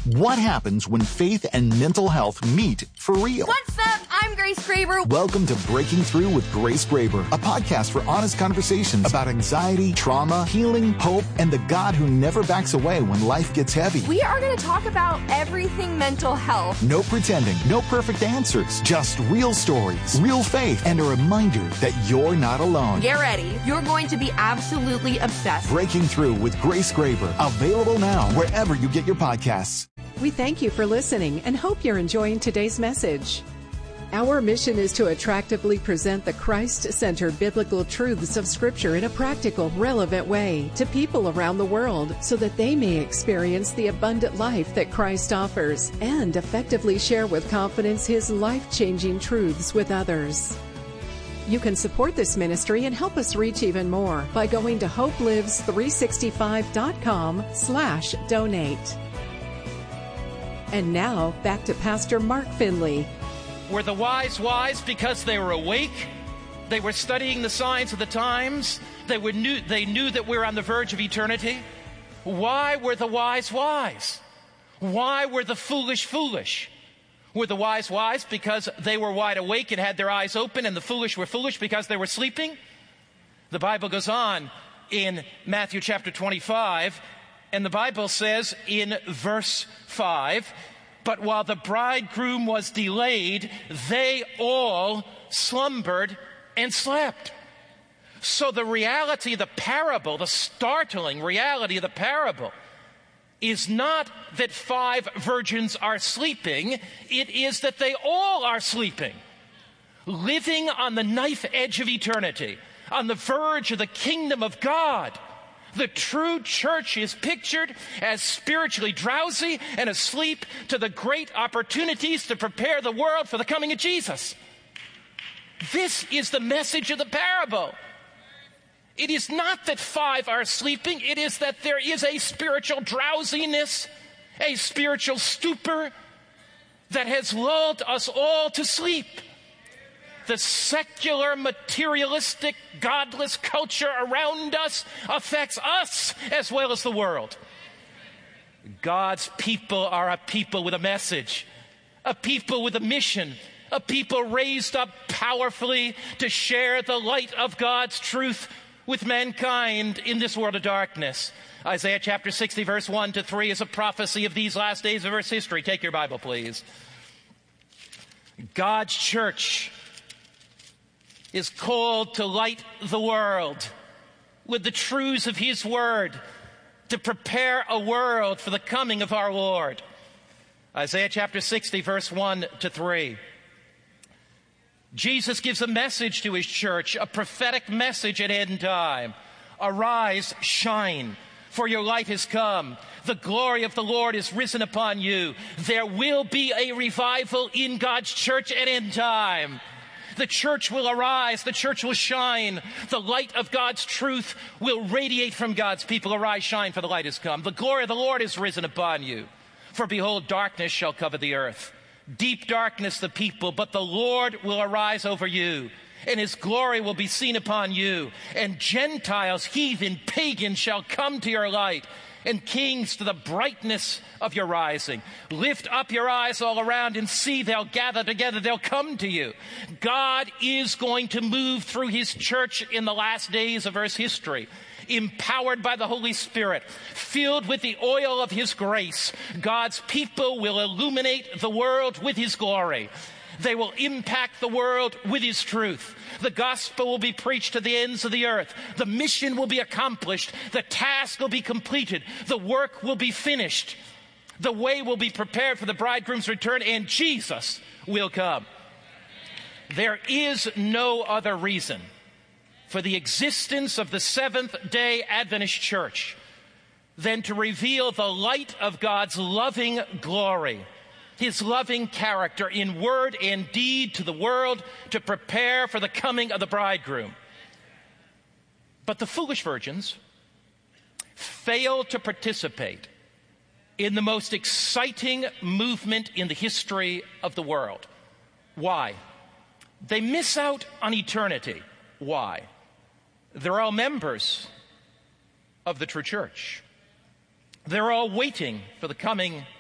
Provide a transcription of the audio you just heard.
What happens when faith and mental health meet for real? What's up? I'm Grace Graber. Welcome to Breaking Through with Grace Graber, a podcast for honest conversations about anxiety, trauma, healing, hope, and the God who never backs away when life gets heavy. We are going to talk about everything mental health. No pretending, no perfect answers, just real stories, real faith, and a reminder that you're not alone. Get ready. You're going to be absolutely obsessed. Breaking Through with Grace Graber, available now wherever you get your podcasts. We thank you for listening and hope you're enjoying today's message. Our mission is to attractively present the Christ-centered biblical truths of Scripture in a practical, relevant way to people around the world so that they may experience the abundant life that Christ offers and effectively share with confidence His life-changing truths with others. You can support this ministry and help us reach even more by going to hopelives365.com/donate. And now, back to Pastor Mark Finley. Were the wise wise because they were awake? They were studying the signs of the times? They knew that we're on the verge of eternity? Why were the wise wise? Why were the foolish foolish? Were the wise wise because they were wide awake and had their eyes open, and the foolish were foolish because they were sleeping? The Bible goes on in Matthew chapter 25, and the Bible says in verse 5, "But while the bridegroom was delayed, they all slumbered and slept." So the reality of the parable, the startling reality of the parable, is not that 5 virgins are sleeping, it is that they all are sleeping, living on the knife edge of eternity, on the verge of the kingdom of God. The true church is pictured as spiritually drowsy and asleep to the great opportunities to prepare the world for the coming of Jesus. This is the message of the parable. It is not that 5 are sleeping, it is that there is a spiritual drowsiness, a spiritual stupor that has lulled us all to sleep. The secular, materialistic, godless culture around us affects us as well as the world. God's people are a people with a message, a people with a mission, a people raised up powerfully to share the light of God's truth with mankind in this world of darkness. Isaiah chapter 60, verse 1 to 3 is a prophecy of these last days of Earth's history. Take your Bible, please. God's church is called to light the world with the truths of His Word, to prepare a world for the coming of our Lord. Isaiah chapter 60, verse 1 to 3. Jesus gives a message to His church, a prophetic message at end time. Arise, shine, for your light has come. The glory of the Lord is risen upon you. There will be a revival in God's church at end time. The church will arise. The church will shine. The light of God's truth will radiate from God's people. Arise, shine, for the light has come. The glory of the Lord is risen upon you. For behold, darkness shall cover the earth. Deep darkness the people, but the Lord will arise over you, and His glory will be seen upon you. And Gentiles, heathen, pagans shall come to your light, and kings to the brightness of your rising. Lift up your eyes all around and see, they'll gather together, they'll come to you. God is going to move through His church in the last days of Earth's history. Empowered by the Holy Spirit, filled with the oil of His grace, God's people will illuminate the world with His glory. They will impact the world with His truth. The gospel will be preached to the ends of the earth. The mission will be accomplished. The task will be completed. The work will be finished. The way will be prepared for the bridegroom's return, and Jesus will come. There is no other reason for the existence of the Seventh-day Adventist Church than to reveal the light of God's loving glory, His loving character in word and deed to the world, to prepare for the coming of the bridegroom. But the foolish virgins fail to participate in the most exciting movement in the history of the world. Why? They miss out on eternity. Why? They're all members of the true church. They're all waiting for the coming